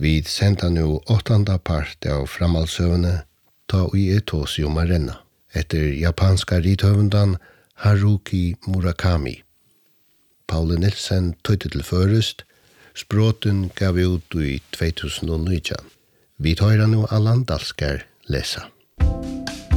Vi sender nu 8. part av framhaldsøvne ta i tås om arena etter japanska rithøvendan Haruki Murakami. Paule Nielsen tøyde til først, språten gav ut i 2019. Vi tar nu Allan Dalskar lesa.